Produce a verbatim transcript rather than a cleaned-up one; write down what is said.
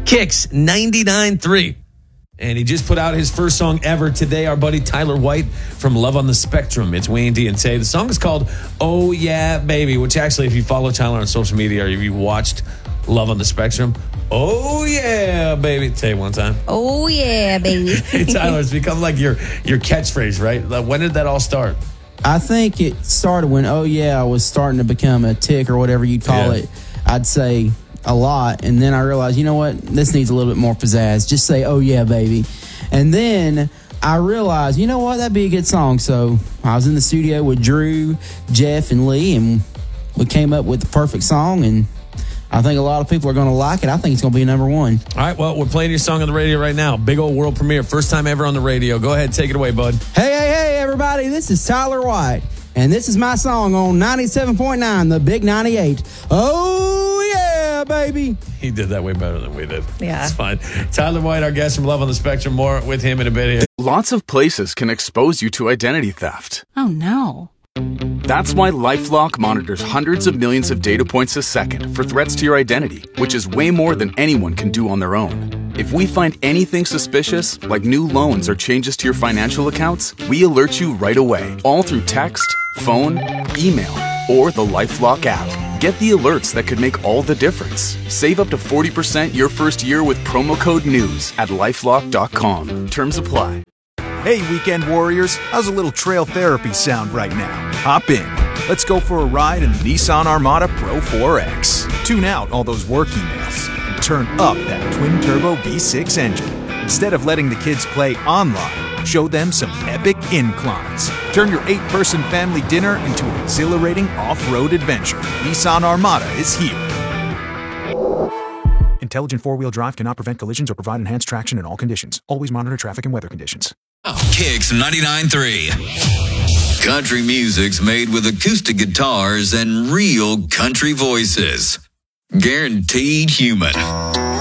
Kicks ninety-nine point three. And he just put out his first song ever today. Our buddy Tyler White from Love on the Spectrum. It's Wayne D and Tay. The song is called Oh Yeah Baby, which actually, if you follow Tyler on social media or if you watched Love on the Spectrum, oh yeah, baby. Tay, one time. Oh yeah, baby. Hey, Tyler, it's become like your, your catchphrase, right? Like, when did that all start? I think it started when Oh Yeah was starting to become a tick or whatever you'd call Yeah. it. I'd say a lot, and then I realized, you know what, this needs a little bit more pizzazz. Just say Oh Yeah Baby. And then I realized, you know what, that'd be a good song. So I was in the studio with Drew, Jeff, and Lee, and we came up with the perfect song, and I think a lot of people are going to like it. I think it's going to be number one. All right, well, we're playing your song on the radio right now. Big old world premiere. First time ever on the radio. Go ahead, take it away, bud. Hey, hey, hey, everybody, this is Tyler White, and this is my song on ninety-seven point nine, the Big ninety-eight. Oh, yeah, baby. He did that way better than we did. Yeah. It's fine. Tyler White, our guest from Love on the Spectrum. More with him in a bit here. Lots of places can expose you to identity theft. Oh, no. That's why LifeLock monitors hundreds of millions of data points a second for threats to your identity, which is way more than anyone can do on their own. If we find anything suspicious, like new loans or changes to your financial accounts, we alert you right away, all through text, phone, email, or the LifeLock app. Get the alerts that could make all the difference. Save up to forty percent your first year with promo code NEWS at lifelock dot com. Terms apply. Hey, weekend warriors, how's a little trail therapy sound right now? Hop in. Let's go for a ride in the Nissan Armada Pro four X. Tune out all those work emails and turn up that twin-turbo V six engine. Instead of letting the kids play online, show them some epic inclines. Turn your eight-person family dinner into an exhilarating off-road adventure. Nissan Armada is here. Intelligent four-wheel drive cannot prevent collisions or provide enhanced traction in all conditions. Always monitor traffic and weather conditions. Kicks ninety-nine point three. Country music's made with acoustic guitars and real country voices. Guaranteed human.